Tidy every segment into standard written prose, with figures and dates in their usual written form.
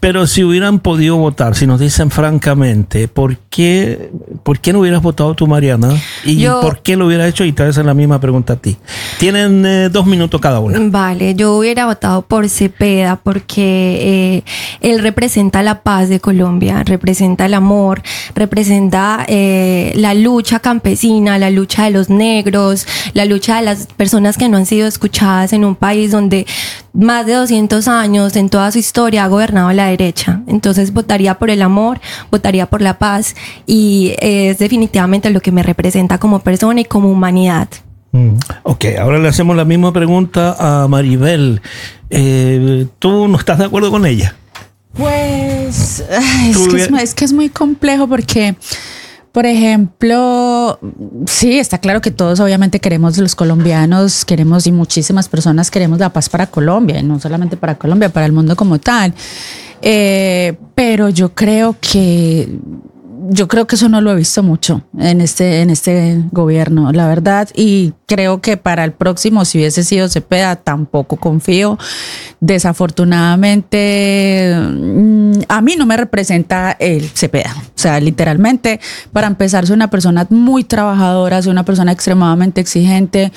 Pero si hubieran podido votar, si nos dicen francamente, ¿por qué no hubieras votado tú, Mariana? ¿Y por qué lo hubieras hecho? Y te voy a hacer la misma pregunta a ti. Tienen 2 minutos cada una. Vale, yo hubiera votado por Cepeda porque él representa la paz de Colombia, representa el amor, representa la lucha campesina, la lucha de los negros, la lucha de las personas que no han sido escuchadas en un país donde más de 200 años en toda su historia ha gobernado la derecha. Entonces votaría por el amor, votaría por la paz y es definitivamente lo que me representa como persona y como humanidad. Ok, ahora le hacemos la misma pregunta a Maribel. ¿Tú no estás de acuerdo con ella? Pues es que es muy complejo porque, por ejemplo, sí, está claro que todos obviamente queremos, los colombianos queremos y muchísimas personas queremos la paz para Colombia, y no solamente para Colombia, para el mundo como tal. Pero yo creo que eso no lo he visto mucho en este gobierno, la verdad, y creo que para el próximo, si hubiese sido Cepeda, tampoco confío. Desafortunadamente, a mí no me representa el Cepeda. O sea, literalmente, para empezar, soy una persona muy trabajadora, soy una persona extremadamente exigente.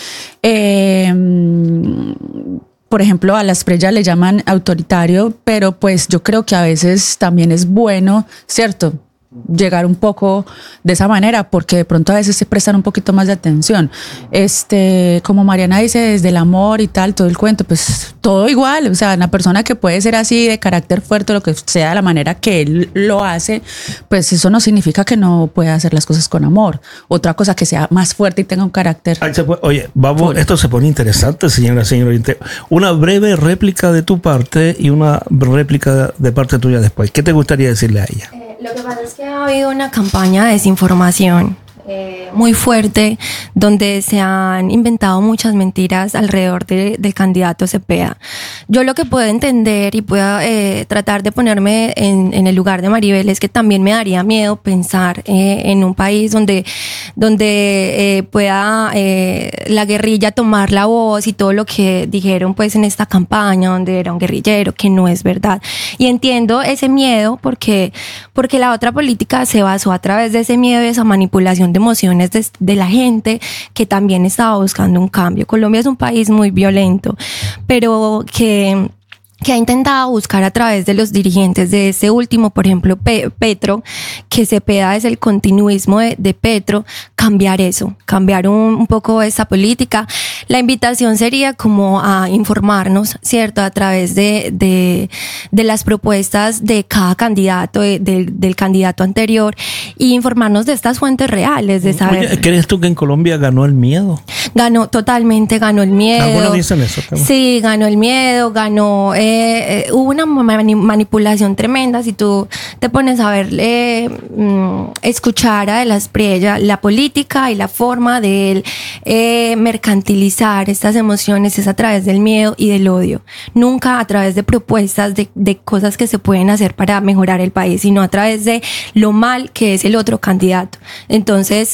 Por ejemplo, a las Espriella le llaman autoritario, pero pues yo creo que a veces también es bueno, ¿cierto?, llegar un poco de esa manera, porque de pronto a veces se prestan un poquito más de atención. Como Mariana dice, desde el amor y tal, todo el cuento, pues todo igual. O sea, una persona que puede ser así, de carácter fuerte, lo que sea, de la manera que él lo hace, pues eso no significa que no pueda hacer las cosas con amor. Otra cosa, que sea más fuerte y tenga un carácter. Oye, vamos, esto se pone interesante, señorita. Una breve réplica de tu parte y una réplica de parte tuya después. ¿Qué te gustaría decirle a ella? Lo que pasa es que ha habido una campaña de desinformación muy fuerte, donde se han inventado muchas mentiras alrededor del candidato Cepeda. Yo lo que puedo entender y puedo tratar de ponerme en el lugar de Maribel es que también me daría miedo pensar en un país donde pueda la guerrilla tomar la voz y todo lo que dijeron pues en esta campaña, donde era un guerrillero, que no es verdad. Y entiendo ese miedo porque la otra política se basó a través de ese miedo y esa manipulación de emociones de la gente que también estaba buscando un cambio. Colombia es un país muy violento, pero que ha intentado buscar a través de los dirigentes de este último, por ejemplo, Petro, que Cepeda es el continuismo de Petro, cambiar eso, cambiar un poco esa política. La invitación sería como a informarnos, ¿cierto?, a través de las propuestas de cada candidato, del candidato anterior, y informarnos de estas fuentes reales, de saber. Oye, ¿crees tú que en Colombia ganó el miedo? Totalmente ganó el miedo. Algunos dicen eso. Sí, ganó el miedo, hubo una manipulación tremenda. Si tú te pones a ver, escuchar a De la Espriella, la política y la forma de él mercantilizar estas emociones es a través del miedo y del odio. Nunca a través de propuestas de cosas que se pueden hacer para mejorar el país, sino a través de lo mal que es el otro candidato. Entonces,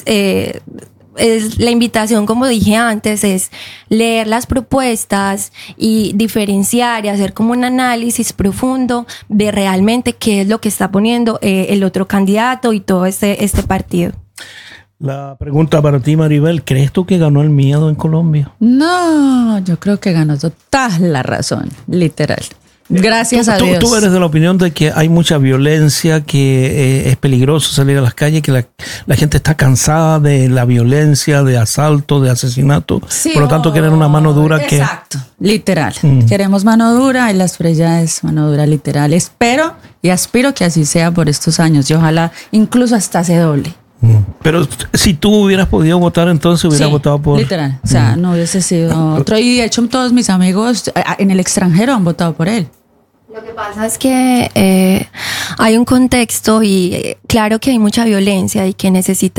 es la invitación, como dije antes, es leer las propuestas y diferenciar y hacer como un análisis profundo de realmente qué es lo que está poniendo el otro candidato y todo este partido. La pregunta para ti, Maribel, ¿crees tú que ganó el miedo en Colombia? No, yo creo que ganó total la razón, literal. Gracias a Dios. Tú eres de la opinión de que hay mucha violencia, que es peligroso salir a las calles, que la gente está cansada de la violencia, de asalto, de asesinato. Sí, por lo tanto, quieren una mano dura. Exacto, literal. Queremos mano dura y La Espriella es mano dura, literal. Espero y aspiro que así sea por estos años y ojalá incluso hasta se doble. Pero si tú hubieras podido votar, entonces hubieras votado por... literal, o sea, no hubiese sido otro. Y de hecho todos mis amigos en el extranjero han votado por él. Lo que pasa es que Hay un contexto y claro que hay mucha violencia y que necesita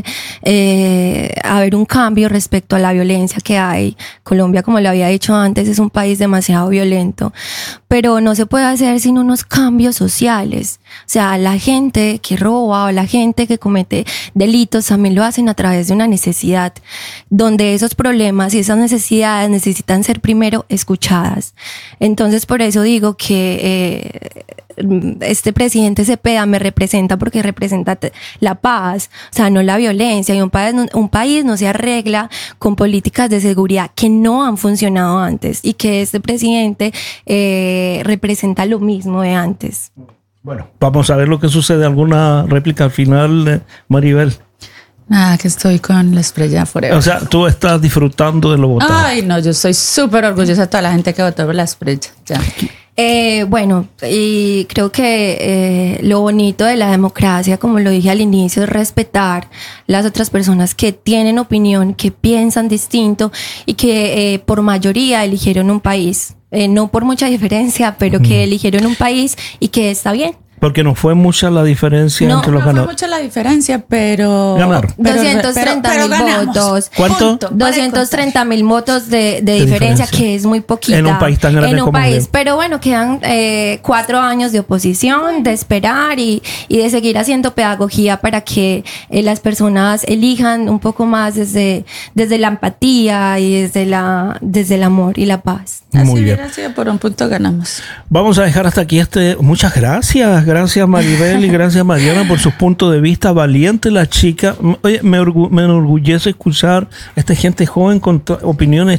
haber un cambio respecto a la violencia que hay. Colombia, como lo había dicho antes, es un país demasiado violento, pero no se puede hacer sin unos cambios sociales. O sea, la gente que roba o la gente que comete delitos también lo hacen a través de una necesidad, donde esos problemas y esas necesidades necesitan ser primero escuchadas. Entonces, por eso digo que este presidente Cepeda me representa porque representa la paz, o sea, no la violencia. Y un país no se arregla con políticas de seguridad que no han funcionado antes, y que este presidente representa lo mismo de antes. Bueno, vamos a ver lo que sucede. ¿Alguna réplica al final, Maribel? Nada, que estoy con la Espriella forever. O sea, tú estás disfrutando de lo votado. Ay, no, yo estoy súper orgullosa de toda la gente que votó por la Espriella. Ya. Bueno, y creo que lo bonito de la democracia, como lo dije al inicio, es respetar las otras personas que tienen opinión, que piensan distinto y que por mayoría eligieron un país. No por mucha diferencia, pero que eligieron un país y que está bien. Porque no fue mucha la diferencia entre los ganadores. No fue mucha la diferencia, pero... Ganaron. 230.000 votos. ¿Cuánto? 230.000 votos de diferencia, que es muy poquita. En un país tan grande como país. Pero bueno, quedan 4 años de oposición, de esperar y de seguir haciendo pedagogía para que las personas elijan un poco más desde la empatía y desde el amor y la paz. Muy bien. Así por un punto ganamos. Vamos a dejar hasta aquí muchas gracias. Gracias, Maribel, y gracias, Mariana, por sus puntos de vista. Valiente la chica. Oye, me enorgullece escuchar a esta gente joven con opiniones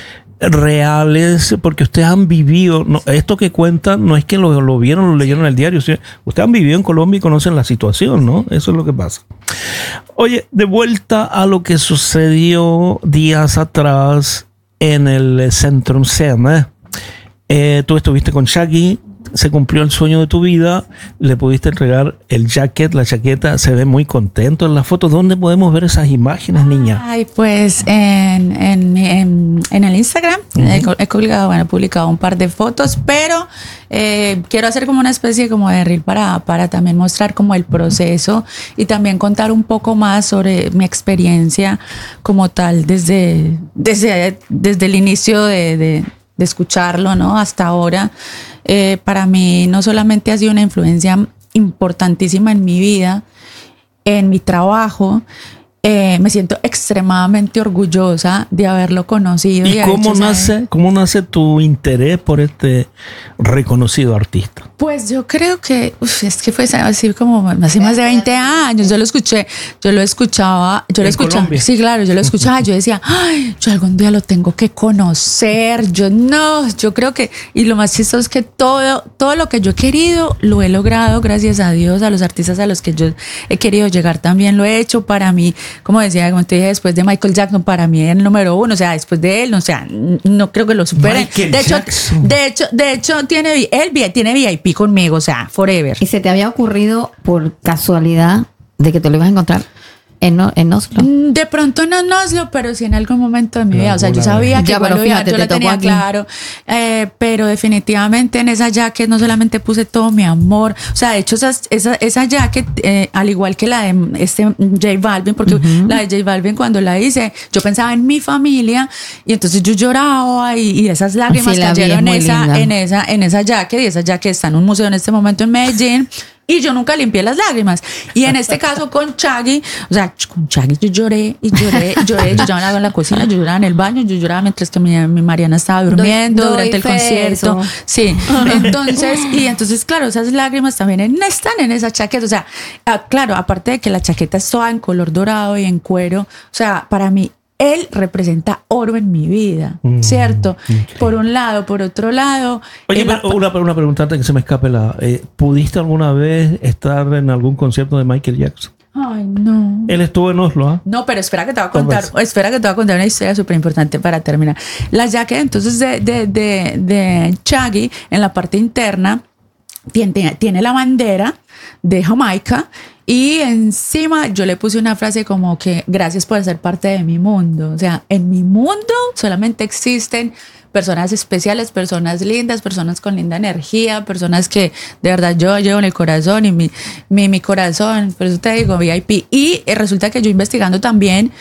reales, porque ustedes han vivido, esto que cuentan no es que lo vieron, lo leyeron en el diario, ustedes han vivido en Colombia y conocen la situación, ¿no? Eso es lo que pasa. Oye, de vuelta a lo que sucedió días atrás en el Centrum SEM. Tú estuviste con Shaggy, se cumplió el sueño de tu vida, le pudiste entregar el jacket, la chaqueta, se ve muy contento en la foto. ¿Dónde podemos ver esas imágenes, niña? Ay, pues en el Instagram he publicado un par de fotos, pero quiero hacer como una especie como de reel para también mostrar como el proceso y también contar un poco más sobre mi experiencia como tal desde el inicio de escucharlo, ¿no? Hasta ahora. Para mí no solamente ha sido una influencia importantísima en mi vida, en mi trabajo, me siento extremadamente orgullosa de haberlo conocido. ¿Y cómo nace tu interés por este reconocido artista? Pues yo creo que es que fue así como hace más de 20 años. Yo lo escuchaba. Sí, claro, yo lo escuchaba. Yo decía, ay, yo algún día lo tengo que conocer. Yo creo que, y lo más chistoso es que todo lo que yo he querido lo he logrado, gracias a Dios. A los artistas a los que yo he querido llegar también lo he hecho. Para mí, como te dije, después de Michael Jackson, para mí es el número 1. O sea, después de él, no creo que lo supere. De hecho, tiene VIP conmigo, o sea, forever. ¿Y se te había ocurrido por casualidad de que te lo ibas a encontrar en Oslo? De pronto no en Oslo, pero sí en algún momento de mi vida. O sea, yo sabía que igual yo lo tenía claro. Pero definitivamente en esa jacket no solamente puse todo mi amor. O sea, de hecho, esa jacket, al igual que la de J Balvin, porque la de J Balvin cuando la hice, yo pensaba en mi familia y entonces yo lloraba y esas lágrimas cayeron en esa jacket, y esa jacket está en un museo en este momento en Medellín. Y yo nunca limpié las lágrimas. Y en este caso con Shaggy, o sea, con Shaggy yo lloré. Yo lloraba en la cocina, yo lloraba en el baño, yo lloraba mientras que mi Mariana estaba durmiendo durante el concierto. Sí. Entonces, claro, esas lágrimas también están en esa chaqueta. O sea, claro, aparte de que la chaqueta es toda en color dorado y en cuero, o sea, para mí, él representa oro en mi vida, ¿cierto? Okay. Por un lado, por otro lado... Oye, una pregunta antes que se me escape. ¿Pudiste alguna vez estar en algún concierto de Michael Jackson? Ay, no. Él estuvo en Oslo, ¿ah? No, pero espera que te voy a contar una historia súper importante para terminar. La jacket, entonces, de Shaggy, en la parte interna, tiene la bandera de Jamaica. Y encima yo le puse una frase como que gracias por ser parte de mi mundo. O sea, en mi mundo solamente existen personas especiales, personas lindas, personas con linda energía, personas que de verdad yo llevo en el corazón y mi corazón, por eso te digo VIP. Y resulta que yo investigando también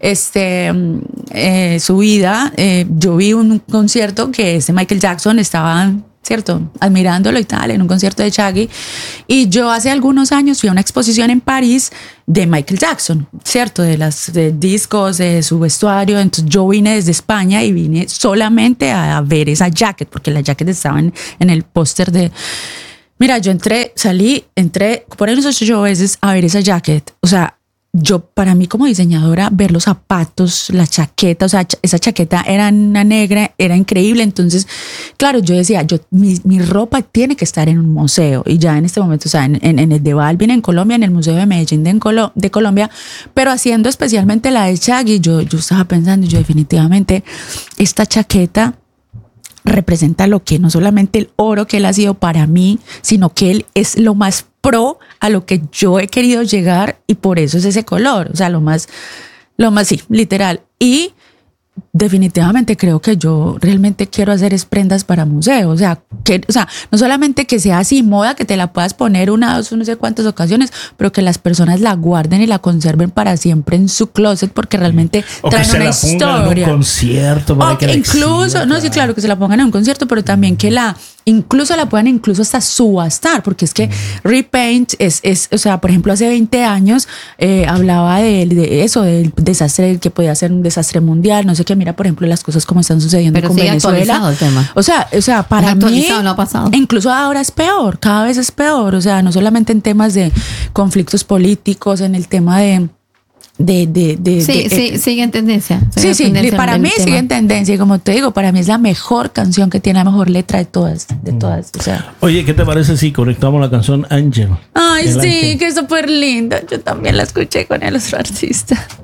su vida, yo vi un concierto que Michael Jackson estaba, ¿cierto?, admirándolo y tal, en un concierto de Shaggy. Y yo hace algunos años fui a una exposición en París de Michael Jackson, ¿cierto?, de discos, de su vestuario. Entonces yo vine desde España y vine solamente a ver esa jacket, porque la jacket estaba en el póster de... Mira, yo entré por ahí unos 8 veces a ver esa jacket. O sea, para mí como diseñadora, ver los zapatos, la chaqueta, o sea, esa chaqueta era una negra, era increíble. Entonces, claro, yo decía, mi ropa tiene que estar en un museo. Y ya en este momento, o sea, en el de Balvin en Colombia, en el Museo de Medellín de Colombia, pero haciendo especialmente la de Shaggy, yo estaba pensando, yo definitivamente, esta chaqueta representa lo que no solamente el oro que él ha sido para mí, sino que él es lo más pro a lo que yo he querido llegar, y por eso es ese color, o sea, lo más sí, literal. Y definitivamente creo que yo realmente quiero hacer prendas para museos, o sea, no solamente que sea así moda, que te la puedas poner 1, 2, no sé cuántas ocasiones, pero que las personas la guarden y la conserven para siempre en su closet, porque realmente traen una historia. En un concierto, para que incluso, no, sí, claro, que se la pongan en un concierto, pero también que incluso la puedan hasta subastar, porque es que Repaint o sea, por ejemplo, hace 20 años hablaba de eso, del desastre, que podía ser un desastre mundial, no sé qué. Mira, por ejemplo, las cosas como están sucediendo con Venezuela. El tema. O sea, para mí, no ha pasado. Incluso ahora es peor, cada vez es peor, o sea, no solamente en temas de conflictos políticos, en el tema de sigue en tendencia. Sí, para mí sigue en tendencia, y como te digo, para mí es la mejor canción que tiene, la mejor letra de todas, o sea. Oye, ¿qué te parece si conectamos la canción Ángel? Ay, sí, que es súper linda. Yo también la escuché con el otro artista.